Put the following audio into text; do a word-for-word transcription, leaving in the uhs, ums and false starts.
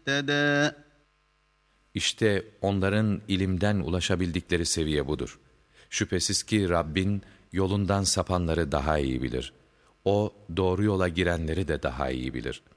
اهْتَدَى İşte onların ilimden ulaşabildikleri seviye budur. Şüphesiz ki Rabbin yolundan sapanları daha iyi bilir. O doğru yola girenleri de daha iyi bilir.